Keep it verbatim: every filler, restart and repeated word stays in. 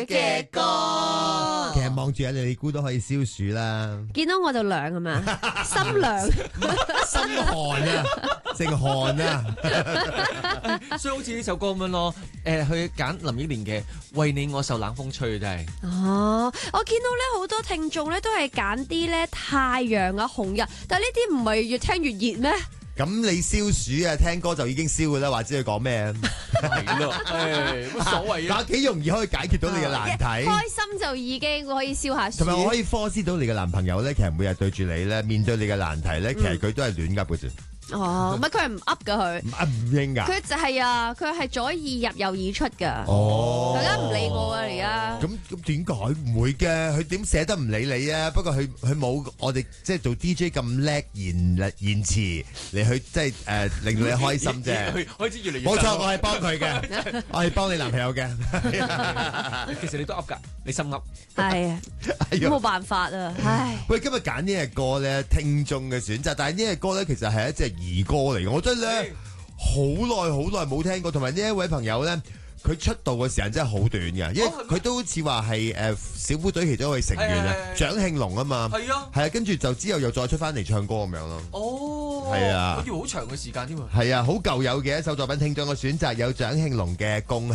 嘅歌。 其實望住阿你，你估都可以消暑啦。 見到我就涼係嘛，心涼。 心寒啊，正寒啊。 所以好似呢首歌咁樣咯，誒，去揀林憶蓮嘅《為你我受冷風吹》真係。 哦，我見到咧好多聽眾咧都係揀啲咧太陽啊、紅日，但係呢啲唔係越聽越熱咩？ 咁你消暑啊，聽歌就已經消噶啦，或者佢講咩？ 係咯，誒，乜所謂啊？ 嗱，幾容易可以解決到你嘅難題。 開心就已經可以消下暑。 同埋我可以 foresee 到你嘅男朋友咧，其實每日對住你咧，面對你嘅難題咧，其實佢都係亂噏嘅啫。 哦，唔係佢係唔噏噶佢， 唔噏唔應噶。 佢就係啊，佢係左耳入右耳出噶。 哦， 大家唔理我啊而家。 咁咁點解唔會嘅？佢點捨得唔理你啊？不過佢佢冇我哋即係做 D J 咁叻言言辭嚟去即係誒令到你開心啫。 開始越嚟越冇錯，我係幫佢嘅，我係幫你男朋友嘅。 其實你都噏㗎，你心噏。 係啊，冇辦法啊，唉。 喂，今日揀呢隻歌咧，聽眾嘅選擇，但係呢隻歌咧其實係一隻兒歌嚟嘅，我真係咧好耐好耐冇聽過，同埋呢一位朋友咧，佢出道嘅時間真係好短嘅，因為佢都好似話係誒小虎隊其中一位成員啊，蔣慶龍啊嘛， 係啊， 係啊，跟住就之後又再出翻嚟唱歌咁樣咯。 哦， 係啊， 好似好長嘅時間添啊。 係啊，好舊有嘅一首作品，聽眾嘅選擇有蔣慶龍嘅《共